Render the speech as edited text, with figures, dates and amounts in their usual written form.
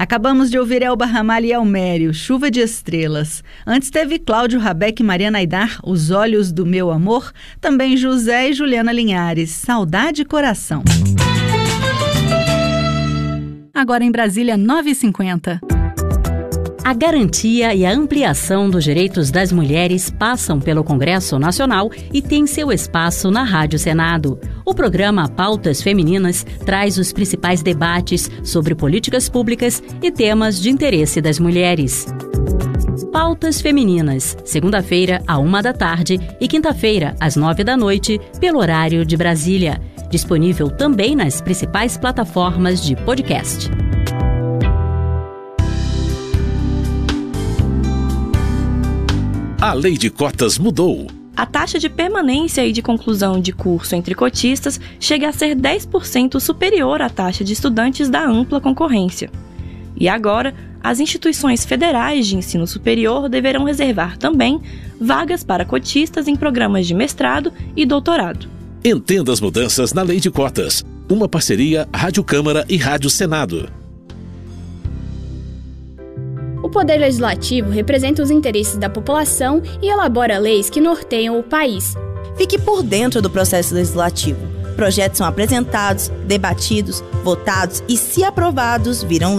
Acabamos de ouvir Elba Ramalho e Almério, Chuva de Estrelas. Antes teve Cláudio Rabeck e Mariana Aidar, Os Olhos do Meu Amor. Também José e Juliana Linhares, Saudade e Coração. Agora em Brasília, 9h50. A garantia e a ampliação dos direitos das mulheres passam pelo Congresso Nacional e tem seu espaço na Rádio Senado. O programa Pautas Femininas traz os principais debates sobre políticas públicas e temas de interesse das mulheres. Pautas Femininas, segunda-feira, à 13h e quinta-feira, às 21h, pelo horário de Brasília. Disponível também nas principais plataformas de podcast. A lei de cotas mudou. A taxa de permanência e de conclusão de curso entre cotistas chega a ser 10% superior à taxa de estudantes da ampla concorrência. E agora, as instituições federais de ensino superior deverão reservar também vagas para cotistas em programas de mestrado e doutorado. Entenda as mudanças na lei de cotas. Uma parceria Rádio Câmara e Rádio Senado. O Poder Legislativo representa os interesses da população e elabora leis que norteiam o país. Fique por dentro do processo legislativo. Projetos são apresentados, debatidos, votados e, se aprovados, virão